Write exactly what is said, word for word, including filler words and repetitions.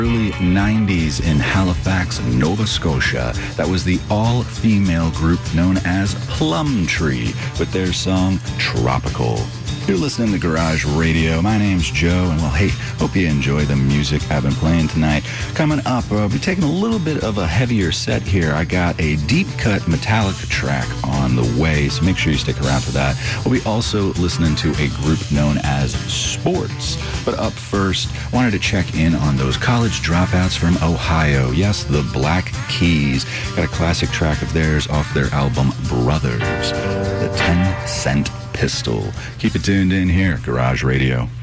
Early nineties in Halifax, Nova Scotia. That was the all-female group known as Plumtree with their song Tropical. You're listening to Garage Radio. My name's Joe, and well, hey, hope you enjoy the music I've been playing tonight. Coming up, uh, we're taking a little bit of a heavier set here. I got a deep-cut Metallica track on the way, so make sure you stick around for that. We'll be also listening to a group known as Sports. But up first, wanted to check in on those college dropouts from Ohio. Yes, the Black Keys. Got a classic track of theirs off their album Brothers, the ten cent Pistol. Keep it tuned in here, Garage Radio.